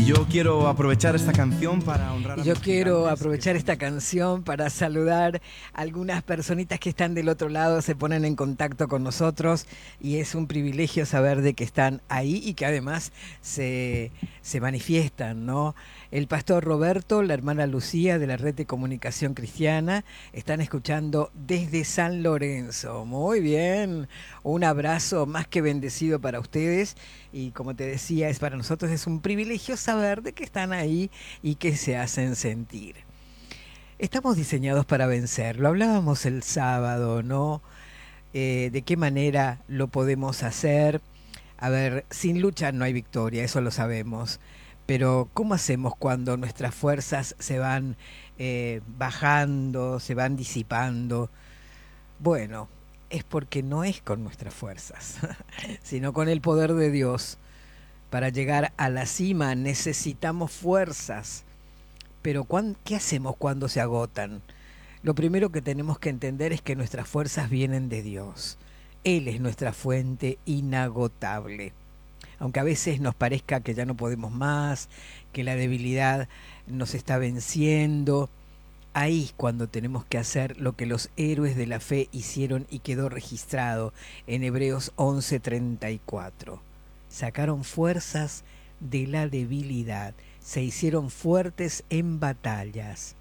Y yo quiero aprovechar esta canción para honrar a Yo mis quiero gigantes aprovechar que esta están- canción para saludar a algunas personitas que están del otro lado, se ponen en contacto con nosotros y es un privilegio saber de que están ahí y que además se manifiestan, ¿no? El pastor Roberto, la hermana Lucía de la Red de Comunicación Cristiana, están escuchando desde San Lorenzo. Muy bien, un abrazo más que bendecido para ustedes y como te decía, para nosotros es un privilegio saber de que están ahí y que se hacen sentir. Estamos diseñados para vencer, lo hablábamos el sábado, ¿no? De qué manera lo podemos hacer. A ver, sin lucha no hay victoria, eso lo sabemos. Pero ¿cómo hacemos cuando nuestras fuerzas se van bajando, se van disipando? Bueno, es porque no es con nuestras fuerzas, sino con el poder de Dios. Para llegar a la cima necesitamos fuerzas. Pero ¿qué hacemos cuando se agotan? Lo primero que tenemos que entender es que nuestras fuerzas vienen de Dios. Él es nuestra fuente inagotable. Aunque a veces nos parezca que ya no podemos más, que la debilidad nos está venciendo, ahí es cuando tenemos que hacer lo que los héroes de la fe hicieron y quedó registrado en Hebreos 11:34. Sacaron fuerzas de la debilidad, se hicieron fuertes en batallas.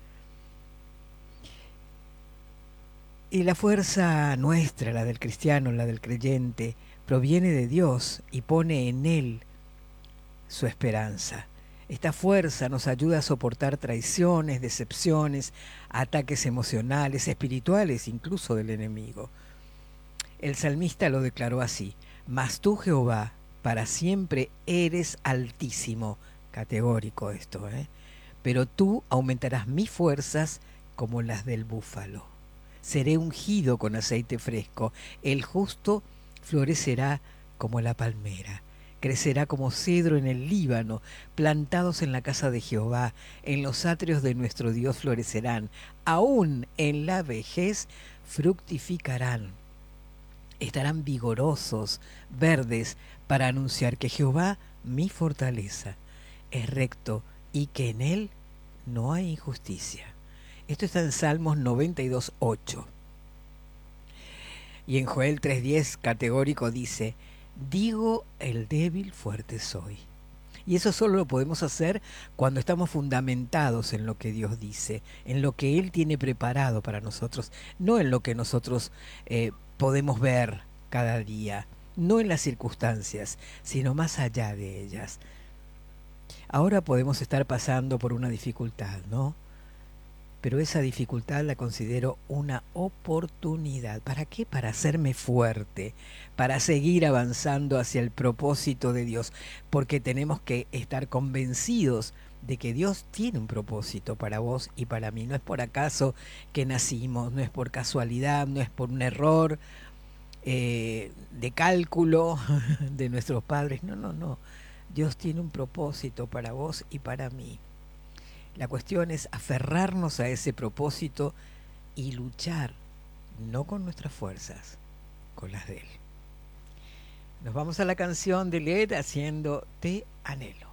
Y la fuerza nuestra, la del cristiano, la del creyente, proviene de Dios y pone en Él su esperanza. Esta fuerza nos ayuda a soportar traiciones, decepciones, ataques emocionales, espirituales, incluso del enemigo. El salmista lo declaró así: mas tú, Jehová, para siempre eres altísimo. Categórico esto, ¿eh? Pero tú aumentarás mis fuerzas como las del búfalo. Seré ungido con aceite fresco. El justo florecerá como la palmera. Crecerá como cedro en el Líbano, plantados en la casa de Jehová. En los atrios de nuestro Dios florecerán. Aún en la vejez fructificarán. Estarán vigorosos, verdes, para anunciar que Jehová, mi fortaleza, es recto y que en él no hay injusticia. Esto está en Salmos 92:8. Y en Joel 3:10 categórico dice: digo el débil fuerte soy. Y eso solo lo podemos hacer cuando estamos fundamentados en lo que Dios dice, en lo que Él tiene preparado para nosotros, no en lo que nosotros podemos ver cada día, no en las circunstancias, sino más allá de ellas. Ahora podemos estar pasando por una dificultad, ¿no? Pero esa dificultad la considero una oportunidad. ¿Para qué? Para hacerme fuerte, para seguir avanzando hacia el propósito de Dios, porque tenemos que estar convencidos de que Dios tiene un propósito para vos y para mí. No es por acaso que nacimos, no es por casualidad, no es por un error de cálculo de nuestros padres. No, no, no. Dios tiene un propósito para vos y para mí. La cuestión es aferrarnos a ese propósito y luchar, no con nuestras fuerzas, con las de Él. Nos vamos a la canción de Led haciendo Te anhelo.